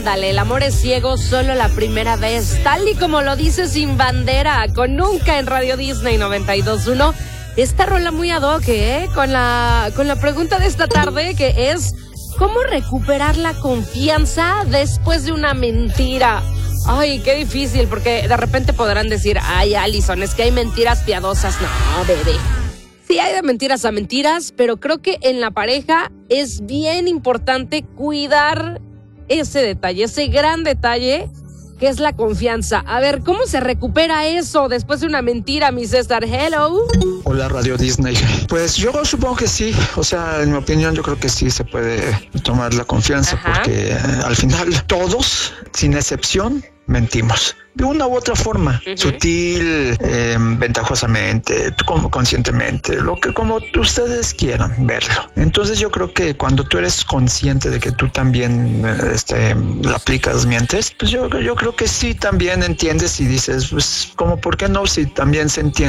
Ándale, el amor es ciego solo la primera vez, tal y como lo dice Sin Bandera, con Nunca en Radio Disney 92.1. Esta rola muy ad hoc, con la pregunta de esta tarde, que es ¿cómo recuperar la confianza después de una mentira? Ay, qué difícil, porque de repente podrán decir, ay, Alison, es que hay mentiras piadosas. No, bebé. Sí, hay de mentiras a mentiras, pero creo que en la pareja es bien importante cuidar ese detalle, ese gran detalle que es la confianza. A ver, ¿cómo se recupera eso después de una mentira, mi César? Hello. Hola, Radio Disney. Pues yo supongo que sí, o sea, en mi opinión yo creo que sí se puede tomar la confianza. Ajá. Porque al final todos, sin excepción, mentimos. De una u otra forma, sutil, ventajosamente, conscientemente, como ustedes quieran verlo. Entonces yo creo que cuando tú eres consciente de que tú también la aplicas, mientes, pues yo creo que sí también entiendes y dices, pues como por qué no, si también se entiende